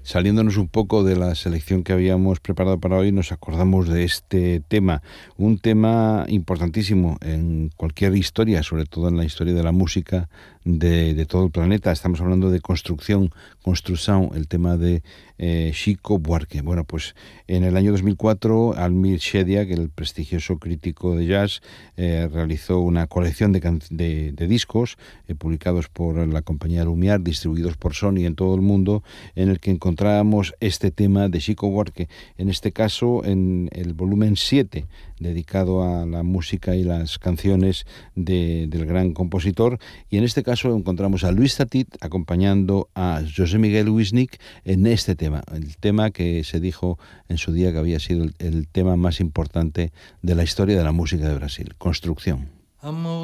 saliéndonos un poco de la selección que habíamos preparado para hoy, nos acordamos de este tema, un tema importantísimo en cualquier historia, sobre todo en la historia de la música de todo el planeta. Estamos hablando de construcción, el tema de Chico Buarque. Bueno, pues en el año 2004, Almir Shediac, el prestigioso crítico de jazz, realizó una colección de discos publicados por la compañía Lumiar, distribuidos por Sony en todo el mundo, en el que encontrábamos este tema de Chico Buarque, en este caso en el volumen 7, dedicado a la música y las canciones del gran compositor, y en este caso encontramos a Luis Satit acompañando a José Miguel Wisnik en este tema, el tema que se dijo en su día que había sido el tema más importante de la historia de la música de Brasil, Construcción.